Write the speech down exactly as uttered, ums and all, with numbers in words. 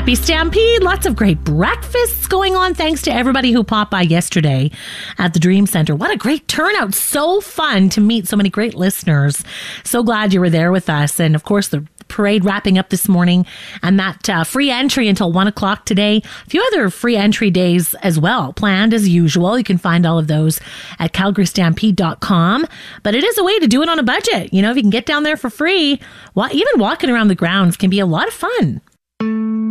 Happy Stampede. Lots of great breakfasts going on. Thanks to everybody who popped by yesterday at the Dream Center. What a great turnout. So fun to meet so many great listeners. So glad you were there with us. And of course, the parade wrapping up this morning, and that uh, free entry until one o'clock today. A few other free entry days as well, planned as usual. You can find all of those at calgary stampede dot com. But it is a way to do it on a budget. You know, if you can get down there for free, well, even walking around the grounds can be a lot of fun.